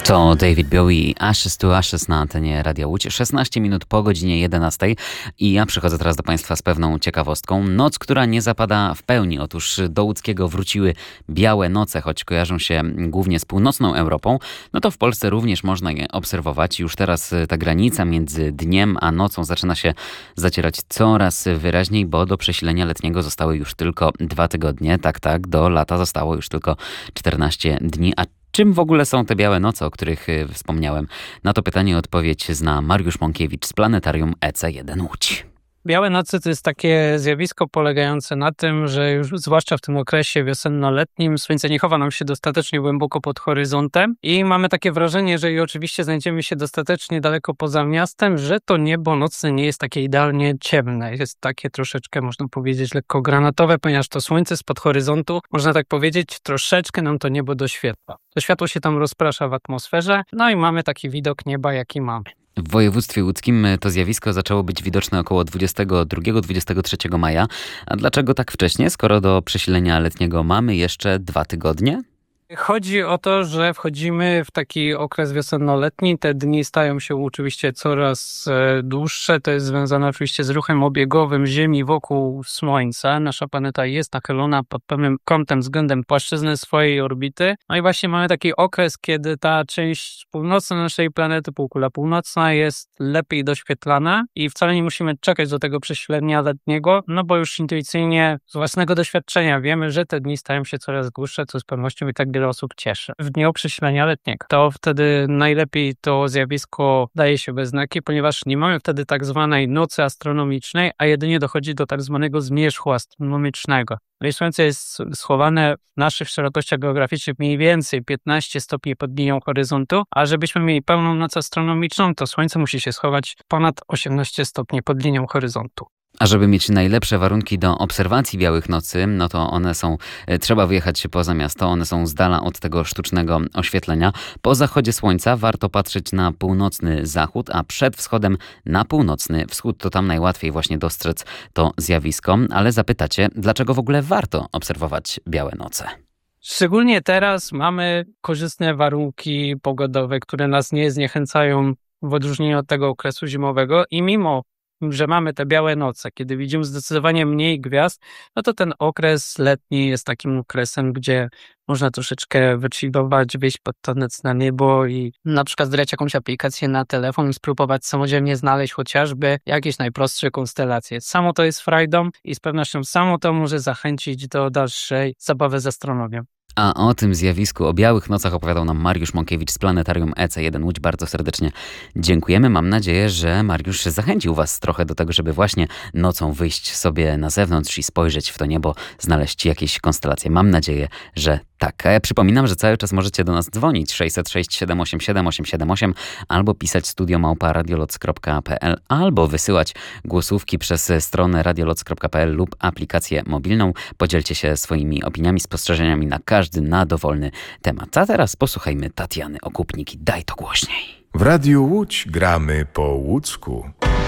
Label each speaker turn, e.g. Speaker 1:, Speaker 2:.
Speaker 1: To David Bowie, Ashes to Ashes na antenie Radia Łódź. 16 minut po godzinie 11 i ja przychodzę teraz do Państwa z pewną ciekawostką. Noc, która nie zapada w pełni. Otóż do Łódzkiego wróciły białe noce, choć kojarzą się głównie z północną Europą. No to w Polsce również można je obserwować. Już teraz ta granica między dniem a nocą zaczyna się zacierać coraz wyraźniej, bo do przesilenia letniego zostały już tylko 2 tygodnie. Tak, do lata zostało już tylko 14 dni. A czym w ogóle są te białe noce, o których wspomniałem? Na to pytanie odpowiedź zna Mariusz Mąkiewicz z Planetarium EC1 Łódź.
Speaker 2: Białe noce to jest takie zjawisko polegające na tym, że już zwłaszcza w tym okresie wiosenno-letnim słońce nie chowa nam się dostatecznie głęboko pod horyzontem i mamy takie wrażenie, jeżeli oczywiście znajdziemy się dostatecznie daleko poza miastem, że to niebo nocne nie jest takie idealnie ciemne. Jest takie troszeczkę, można powiedzieć, lekko granatowe, ponieważ to słońce spod horyzontu, można tak powiedzieć, troszeczkę nam to niebo doświetla. To światło się tam rozprasza w atmosferze, no i mamy taki widok nieba, jaki mamy.
Speaker 1: W województwie łódzkim to zjawisko zaczęło być widoczne około 22-23 maja. A dlaczego tak wcześnie, skoro do przesilenia letniego mamy jeszcze 2 tygodnie?
Speaker 2: Chodzi o to, że wchodzimy w taki okres wiosenno-letni. Te dni stają się oczywiście coraz dłuższe. To jest związane oczywiście z ruchem obiegowym Ziemi wokół Słońca. Nasza planeta jest nachylona pod pewnym kątem względem płaszczyzny swojej orbity. No i właśnie mamy taki okres, kiedy ta część północna naszej planety, półkula północna, jest lepiej doświetlana i wcale nie musimy czekać do tego przesilenia letniego, no bo już intuicyjnie z własnego doświadczenia wiemy, że te dni stają się coraz dłuższe, co z pewnością i tak wiele osób cieszy. W dniu przesilenia letniego to wtedy najlepiej to zjawisko daje się we znaki, ponieważ nie mamy wtedy tak zwanej nocy astronomicznej, a jedynie dochodzi do tak zwanego zmierzchu astronomicznego. No i Słońce jest schowane w naszych szerokościach geograficznych mniej więcej 15 stopni pod linią horyzontu, a żebyśmy mieli pełną noc astronomiczną, to Słońce musi się schować ponad 18 stopni pod linią horyzontu.
Speaker 1: A żeby mieć najlepsze warunki do obserwacji białych nocy, no to trzeba wyjechać poza miasto, one są z dala od tego sztucznego oświetlenia. Po zachodzie słońca warto patrzeć na północny zachód, a przed wschodem na północny wschód. To tam najłatwiej właśnie dostrzec to zjawisko. Ale zapytacie, dlaczego w ogóle warto obserwować białe noce?
Speaker 2: Szczególnie teraz mamy korzystne warunki pogodowe, które nas nie zniechęcają w odróżnieniu od tego okresu zimowego i mimo że mamy te białe noce, kiedy widzimy zdecydowanie mniej gwiazd, no to ten okres letni jest takim okresem, gdzie można troszeczkę wychillować, wyjść pod to nocne niebo i na przykład zgrać jakąś aplikację na telefon i spróbować samodzielnie znaleźć chociażby jakieś najprostsze konstelacje. Samo to jest frajdą i z pewnością samo to może zachęcić do dalszej zabawy z astronomią.
Speaker 1: A o tym zjawisku, o białych nocach opowiadał nam Mariusz Mąkiewicz z Planetarium EC1 Łódź. Bardzo serdecznie dziękujemy. Mam nadzieję, że Mariusz zachęcił Was trochę do tego, żeby właśnie nocą wyjść sobie na zewnątrz i spojrzeć w to niebo, znaleźć jakieś konstelacje. Mam nadzieję, że tak. A ja przypominam, że cały czas możecie do nas dzwonić 606 787 878 albo pisać studio@radioloc.pl albo wysyłać głosówki przez stronę radioloc.pl lub aplikację mobilną. Podzielcie się swoimi opiniami, spostrzeżeniami na dowolny temat. A teraz posłuchajmy Tatiany Okupnik i Daj to głośniej.
Speaker 3: W Radiu Łódź gramy po łódzku.